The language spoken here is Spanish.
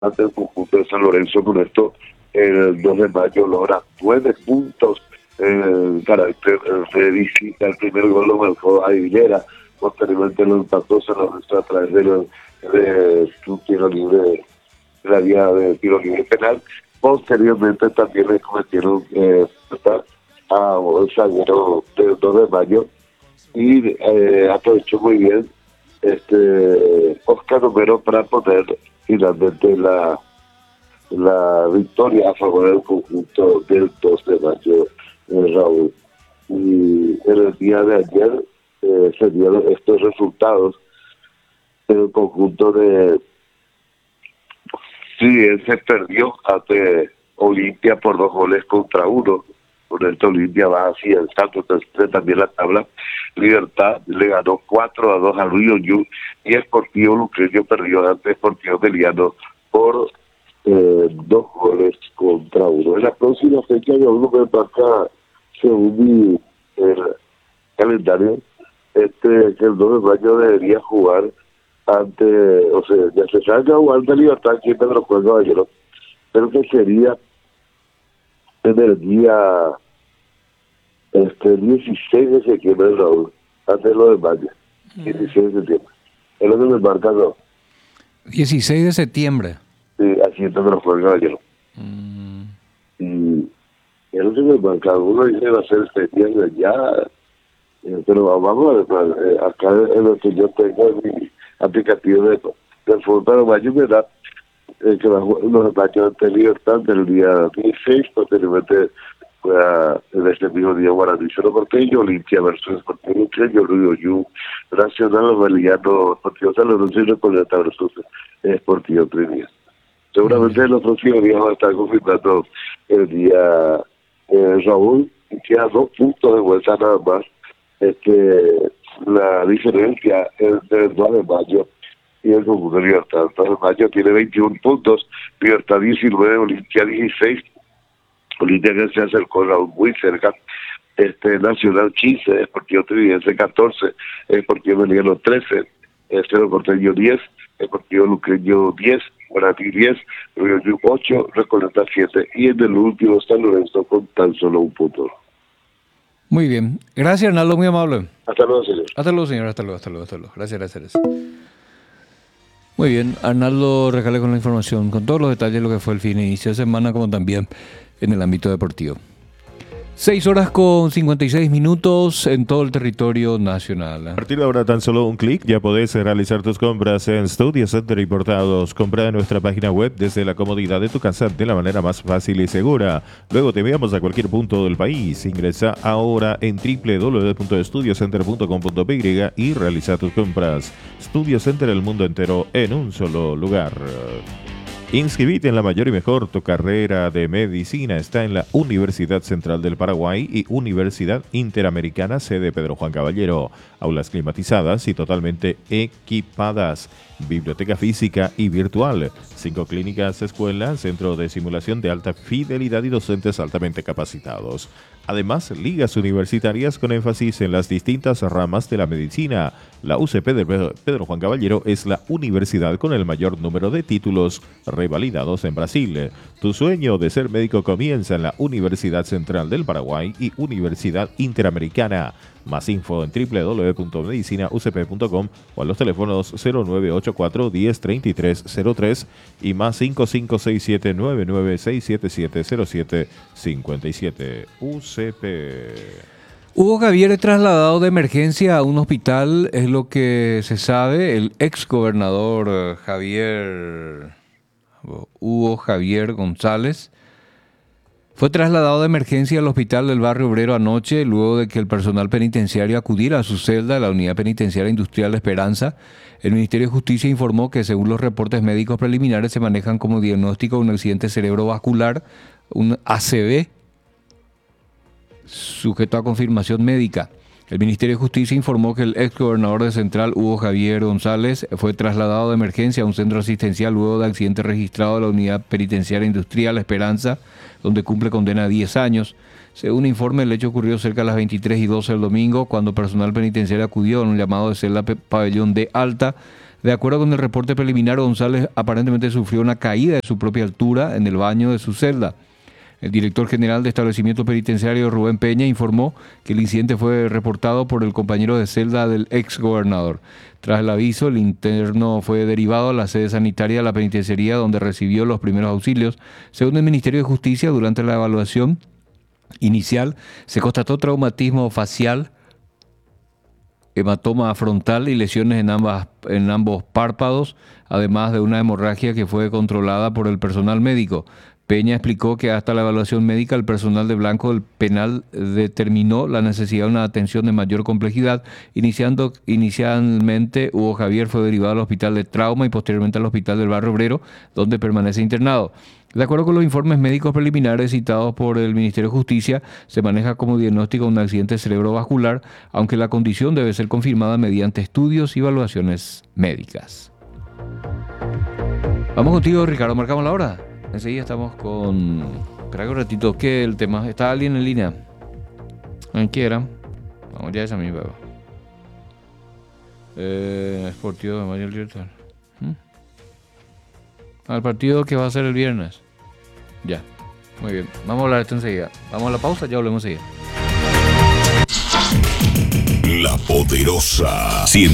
ante el conjunto de San Lorenzo. Con esto, el 2 de mayo logra 9 puntos en carácter de visita. El primer gol lo marcó Aguilera, posteriormente lo empató San Lorenzo a través de un tiro libre, la vía de tiro libre penal. Posteriormente también le cometieron a un zaguero del 2 de mayo y aprovechó muy bien Oscar Romero para poner finalmente la victoria a favor del conjunto del 2 de mayo, Raúl. Y en el día de ayer se dieron estos resultados en el conjunto de... Sí, él se perdió ante Olimpia por 2-1. Con esto Olimpia va así el salto también la tabla. Libertad le ganó 4-2 a Río Yu y Sportivo Luqueño perdió ante Sportivo Meliano por 2-1. En la próxima fecha de uno me marca, según mi calendario, que el 2 de mayo debería jugar ya se salga jugando Libertad aquí en Pedro Juan Caballero, pero que sería en el día 16 de septiembre, Raúl, antes de lo de mayo, 16 de septiembre. Es lo que me marca, ¿no? 16 de septiembre. Sí, aquí en Pedro Juan Caballero. Y es lo que me marca. Uno dice va a ser este día ya, pero vamos a ver, acá en lo que yo tengo mi aplicativo del fútbol paraguayo me da que los partidos ante Libertad del día 16, posteriormente en este mismo día Guaraní Cerro Porteño, Olimpia versus Sportivo Luqueño, Río Yu, Nacional Boliviano, Sportivo San Lorenzo y Recoleta versus Sportivo Trinidad. Seguramente en los próximos días va a estar confirmando el día Raúl, y queda 2 puntos de vuelta nada más. La diferencia entre el 2 de mayo y el conjunto de Libertad. El 2 de mayo tiene 21 puntos, Libertad 19, Olimpia 16. Olimpia que se acercó muy cerca. Nacional 15, Deportivo Trividense 14, Deportivo Meliano 13, Cerro Porteño 10, Deportivo Luqueño 10, Guaraní 10, Río Yu 8, Recoleta 7 y en el último San Lorenzo con tan solo 1 punto. Muy bien. Gracias, Arnaldo, muy amable. Hasta luego, señor. Hasta luego, señor. Hasta luego. Gracias. Muy bien, Arnaldo Recale con la información, con todos los detalles de lo que fue el fin de inicio de semana, como también en el ámbito deportivo. 6:56 en todo el territorio nacional. A partir de ahora, tan solo un clic, ya podés realizar tus compras en Studio Center Importados. Compra en nuestra página web desde la comodidad de tu casa de la manera más fácil y segura. Luego te enviamos a cualquier punto del país. Ingresa ahora en www.studiocenter.com.py y realiza tus compras. Studio Center, el mundo entero en un solo lugar. Inscribite en la mayor y mejor. Tu carrera de medicina está en la Universidad Central del Paraguay y Universidad Interamericana, sede Pedro Juan Caballero. Aulas climatizadas y totalmente equipadas. Biblioteca física y virtual. 5 clínicas, escuelas, centro de simulación de alta fidelidad y docentes altamente capacitados. Además, ligas universitarias con énfasis en las distintas ramas de la medicina. La UCP de Pedro Juan Caballero es la universidad con el mayor número de títulos revalidados en Brasil. Tu sueño de ser médico comienza en la Universidad Central del Paraguay y Universidad Interamericana. Más info en www.medicinaucp.com o a los teléfonos 0984 103303 y más 55679967707757 UCP. Hugo Javier es trasladado de emergencia a un hospital, es lo que se sabe. El ex gobernador Hugo Javier González fue trasladado de emergencia al hospital del Barrio Obrero anoche, luego de que el personal penitenciario acudiera a su celda, la Unidad Penitenciaria Industrial Esperanza. El Ministerio de Justicia informó que, según los reportes médicos preliminares, se manejan como diagnóstico un accidente cerebrovascular, un ACV, sujeto a confirmación médica. El Ministerio de Justicia informó que el ex gobernador de Central, Hugo Javier González, fue trasladado de emergencia a un centro asistencial luego de accidente registrado de la Unidad Penitenciaria Industrial Esperanza, donde cumple condena de 10 años. Según informe, el hecho ocurrió cerca de las 23:12 del domingo, cuando personal penitenciario acudió en un llamado de celda Pabellón D Alta De acuerdo con el reporte preliminar, González aparentemente sufrió una caída de su propia altura en el baño de su celda. El director general de establecimiento penitenciario, Rubén Peña, informó que el incidente fue reportado por el compañero de celda del ex gobernador. Tras el aviso, el interno fue derivado a la sede sanitaria de la penitenciaría, donde recibió los primeros auxilios. Según el Ministerio de Justicia, durante la evaluación inicial se constató traumatismo facial, hematoma frontal y lesiones en ambos párpados, además de una hemorragia que fue controlada por el personal médico. Peña explicó que hasta la evaluación médica el personal de Blanco del penal determinó la necesidad de una atención de mayor complejidad. Inicialmente Hugo Javier fue derivado al hospital de trauma y posteriormente al hospital del Barrio Obrero, donde permanece internado. De acuerdo con los informes médicos preliminares citados por el Ministerio de Justicia, se maneja como diagnóstico un accidente cerebrovascular, aunque la condición debe ser confirmada mediante estudios y evaluaciones médicas. Vamos contigo, Ricardo, marcamos la hora. Enseguida estamos con... Espera un ratito, ¿qué el tema? ¿Está alguien en línea? ¿En qué era? Vamos ya a esa misma. Sportivo de Mayor Libertad. Al partido que va a ser el viernes. Ya, muy bien. Vamos a hablar de esto enseguida. Vamos a la pausa, ya volvemos enseguida. La Poderosa